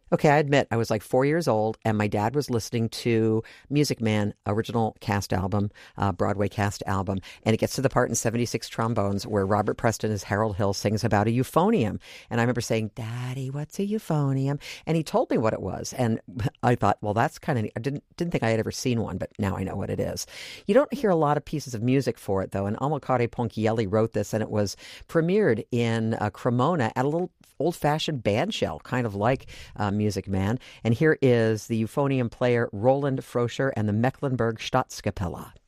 Okay, I admit I was like 4 years old, and my dad was listening to Music Man original cast album, Broadway cast album, and it gets to the part in 76 Trombones where Robert Preston as Harold Hill sings about a euphonium. And I remember saying, "Daddy, what's a euphonium?" And he told me what it was, and I thought, well, that's kind of neat. I didn't think I had ever seen one, but now I know what it is. You don't hear a lot of pieces of music for it, though, and Amilcare Ponchielli wrote this, and it was premiered in Cremona at a little old-fashioned band shell, kind of like Music Man. And here is the euphonium player Roland Froscher and the Mecklenburg Staatskapelle.